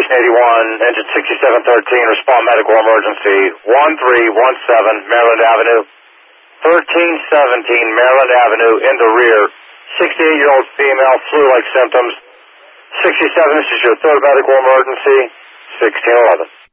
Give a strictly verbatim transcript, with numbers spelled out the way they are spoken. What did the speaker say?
Station eighty-one, engine sixty-seven thirteen, respond medical emergency, one three one seven Maryland Avenue, thirteen seventeen Maryland Avenue in the rear, sixty-eight-year-old female, flu-like symptoms, sixty-seven, this is your third medical emergency, sixteen eleven.